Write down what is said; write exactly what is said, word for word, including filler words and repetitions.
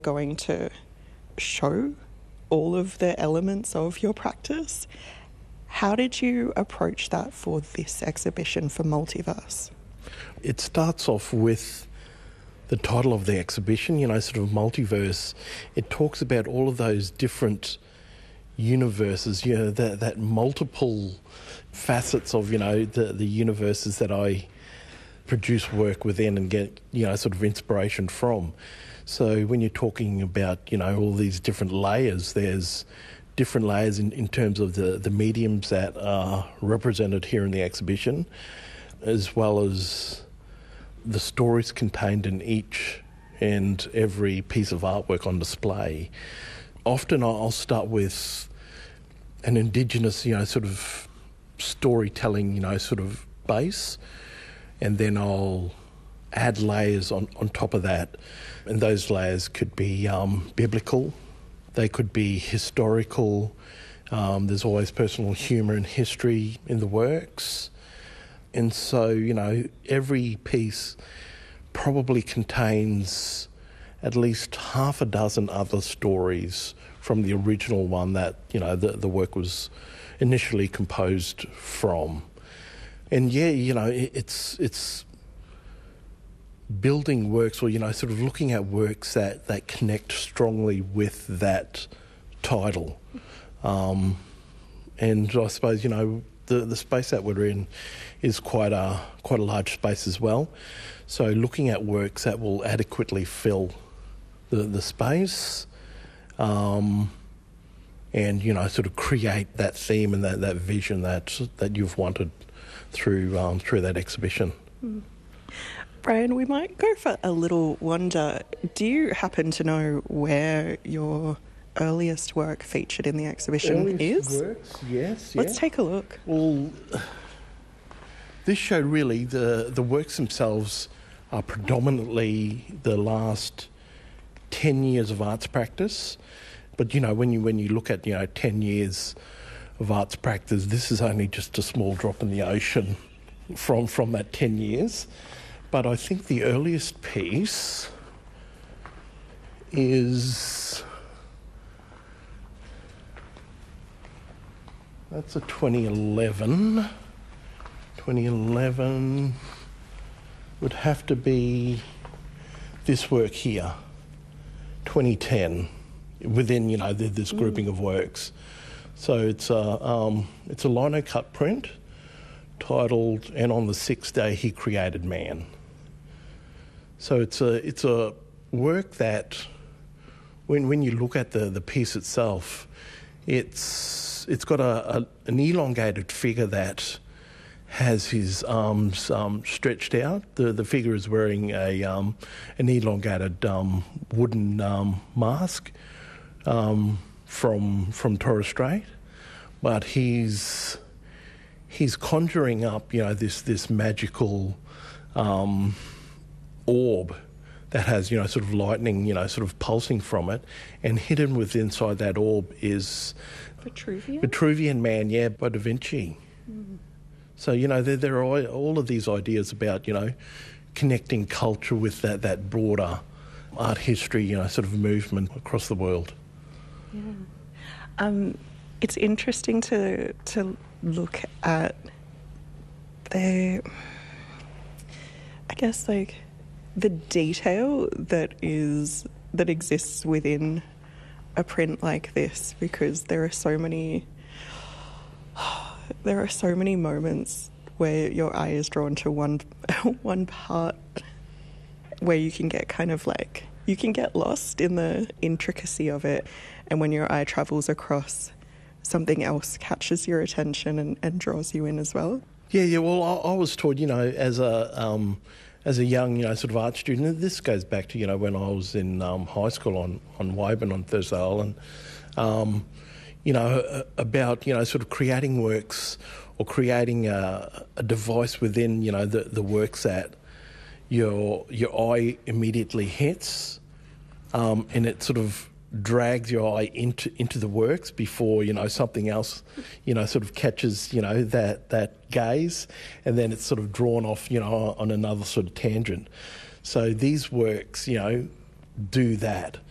going to show all of the elements of your practice. How did you approach that for this exhibition for Multiverse? It starts off with the title of the exhibition, you know, sort of Multiverse. It talks about all of those different universes, you know, that, that multiple facets of, you know, the, the universes that I produce work within and get, you know, sort of inspiration from. So when you're talking about, you know, all these different layers, there's different layers in, in terms of the, the mediums that are represented here in the exhibition, as well as the stories contained in each and every piece of artwork on display. Often I'll start with an Indigenous, you know, sort of storytelling, you know, sort of base, and then I'll add layers on, on top of that. And those layers could be um, biblical, they could be historical, um, there's always personal humour and history in the works. And so, you know, every piece probably contains at least half a dozen other stories from the original one that, you know, the, the work was initially composed from. And yeah, you know, it, it's it's building works, or, you know, sort of looking at works that, that connect strongly with that title. Um, and I suppose, you know, the, the space that we're in is quite a, quite a large space as well. So looking at works that will adequately fill the, the space, um, and, you know, sort of create that theme and that, that vision that that you've wanted through um, through that exhibition. Mm. Brian, we might go for a little wonder. Do you happen to know where your earliest work featured in the exhibition earliest is? Works, yes. Let's yeah. take a look. Well, this show really, the, the works themselves are predominantly the last ten years of arts practice. But, you know, when you when you look at, you know, ten years of arts practice, this is only just a small drop in the ocean from, from that ten years. But I think the earliest piece is, that's a twenty eleven. twenty eleven would have to be this work here, twenty ten, within, you know, this grouping mm. of works. So it's a, um, it's a lino cut print titled "And on the Sixth Day He Created Man." So it's a it's a work that, when when you look at the, the piece itself, it's it's got a, a an elongated figure that has his arms um, stretched out. The the figure is wearing a um, an elongated um, wooden um, mask um, from from Torres Strait, but he's he's conjuring up, you know, this this magical Um, orb that has, you know, sort of lightning, you know, sort of pulsing from it, and hidden within inside that orb is Vitruvian? Vitruvian Man, yeah, by Da Vinci. Mm. So, you know, there, there are all, all of these ideas about, you know, connecting culture with that, that broader art history, you know, sort of movement across the world. Yeah. Um, it's interesting to to look at the, I guess, like, the detail that is that exists within a print like this, because there are so many there are so many moments where your eye is drawn to one one part, where you can get kind of like you can get lost in the intricacy of it, and when your eye travels across, something else catches your attention and, and draws you in as well. Yeah, yeah. Well, I, I was taught, you know, as a um, as a young, you know, sort of art student, and this goes back to, you know, when I was in um, high school on, on Weyburn on Thursday Island, um, you know, about, you know, sort of creating works or creating a, a device within, you know, the, the works that your your eye immediately hits, um, and it sort of drags your eye into into the works before, you know, something else, you know, sort of catches, you know, that that gaze, and then it's sort of drawn off, you know, on another sort of tangent. So these works, you know, do that.